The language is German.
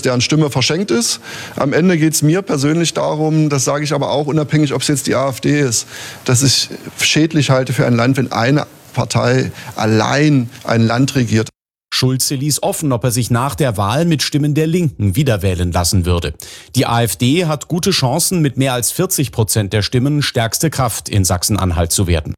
dass deren Stimme verschenkt ist. Am Ende geht es mir persönlich darum, das sage ich aber auch unabhängig, ob es jetzt die AfD ist, dass ich schädlich halte für ein Land, wenn eine Partei allein ein Land regiert. Schulze ließ offen, ob er sich nach der Wahl mit Stimmen der Linken wiederwählen lassen würde. Die AfD hat gute Chancen, mit mehr als 40% der Stimmen stärkste Kraft in Sachsen-Anhalt zu werden.